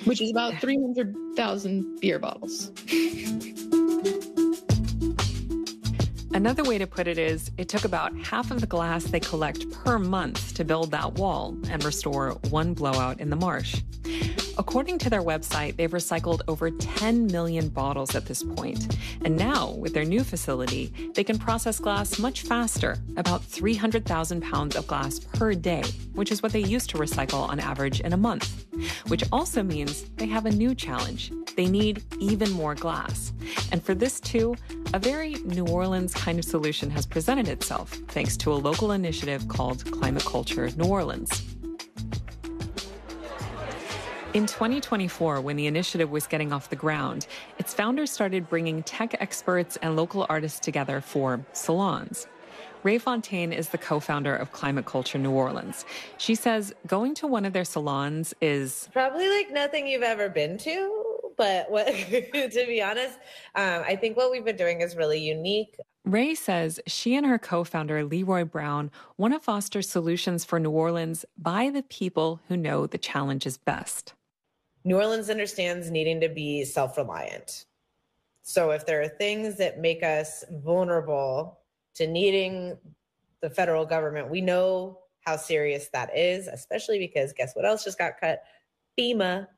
which is about 300,000 beer bottles. Another way to put it is, it took about half of the glass they collect per month to build that wall and restore one blowout in the marsh. According to their website, they've recycled over 10 million bottles at this point. And now, with their new facility, they can process glass much faster, about 300,000 pounds of glass per day, which is what they used to recycle on average in a month. Which also means they have a new challenge. They need even more glass. And for this too, a very New Orleans kind of solution has presented itself, thanks to a local initiative called Climate Culture New Orleans. In 2024, when the initiative was getting off the ground, its founders started bringing tech experts and local artists together for salons. Ray Fontaine is the co-founder of Climate Culture New Orleans. She says going to one of their salons is probably like nothing you've ever been to. But to be honest, I think what we've been doing is really unique. Ray says she and her co-founder, Leroy Brown, want to foster solutions for New Orleans by the people who know the challenges best. New Orleans understands needing to be self-reliant. So if there are things that make us vulnerable to needing the federal government, we know how serious that is, especially because guess what else just got cut? FEMA.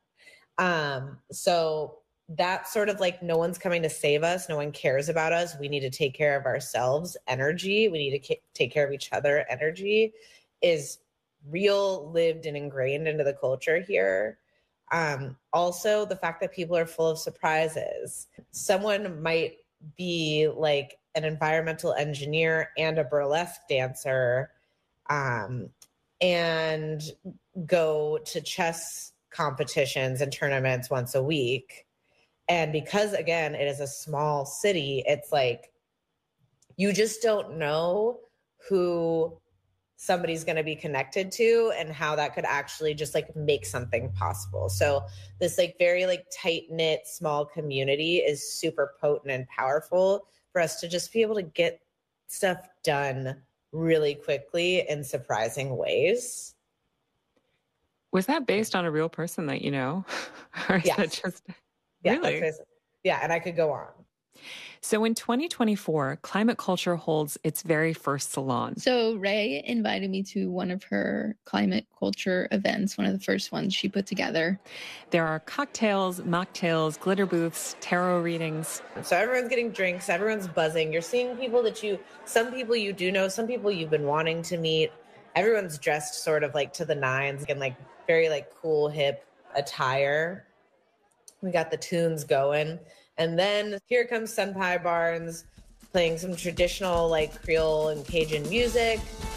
So that's sort of like no one's coming to save us. No one cares about us. We need to take care of ourselves. Energy. We need to take care of each other. Energy is real, lived, and ingrained into the culture here. Also, the fact that people are full of surprises. Someone might be like an environmental engineer and a burlesque dancer, and go to chess competitions and tournaments once a week. And because, again, it is a small city, it's like you just don't know who somebody's going to be connected to and how that could actually just like make something possible. So this like very like tight-knit small community is super potent and powerful for us to just be able to get stuff done really quickly in surprising ways. Was that based on a real person that you know? Or is that just really? Yeah, and I could go on. So in 2024, Climate Culture holds its very first salon. So Ray invited me to one of her climate culture events, one of the first ones she put together. There are cocktails, mocktails, glitter booths, tarot readings. So everyone's getting drinks, everyone's buzzing. You're seeing people some people you do know, some people you've been wanting to meet. Everyone's dressed sort of like to the nines in like very like cool, hip attire. We got the tunes going. And then here comes Senpai Barnes playing some traditional like Creole and Cajun music.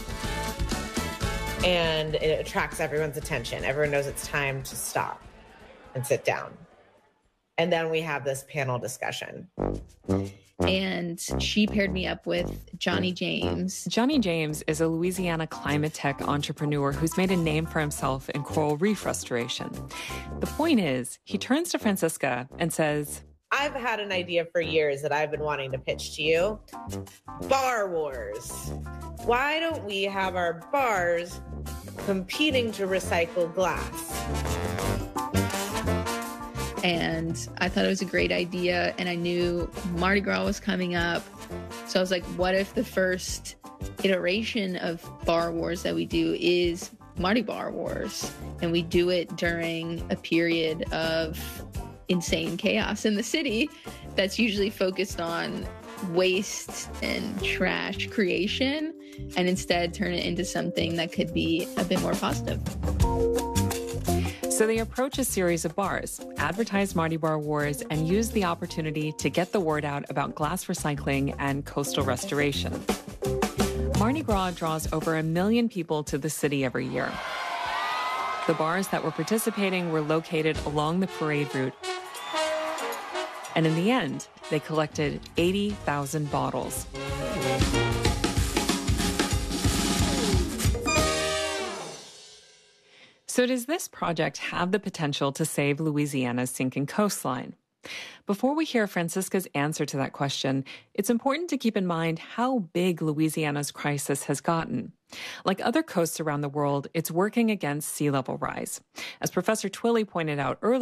And it attracts everyone's attention. Everyone knows it's time to stop and sit down. And then we have this panel discussion. And she paired me up with Johnny James. Johnny James is a Louisiana climate tech entrepreneur who's made a name for himself in coral reef restoration. The point is, he turns to Francisca and says, I've had an idea for years that I've been wanting to pitch to you. Bar wars. Why don't we have our bars competing to recycle glass? And I thought it was a great idea, and I knew Mardi Gras was coming up. So I was like, what if the first iteration of Bar Wars that we do is Mardi Bar Wars? And we do it during a period of insane chaos in the city that's usually focused on waste and trash creation, and instead turn it into something that could be a bit more positive. So they approach a series of bars, advertise Mardi Bar Wars, and use the opportunity to get the word out about glass recycling and coastal restoration. Mardi Gras draws over 1 million people to the city every year. The bars that were participating were located along the parade route. And in the end, they collected 80,000 bottles. So does this project have the potential to save Louisiana's sinking coastline? Before we hear Francisca's answer to that question, it's important to keep in mind how big Louisiana's crisis has gotten. Like other coasts around the world, it's working against sea level rise. As Professor Twilley pointed out earlier,